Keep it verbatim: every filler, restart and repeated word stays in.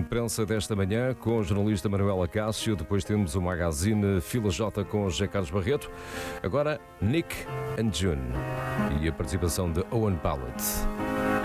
imprensa desta manhã com a jornalista Manuela Cássio. Depois temos o magazine Fila J com José Carlos Barreto. Agora, Nick and June e a participação de Owen Pallett.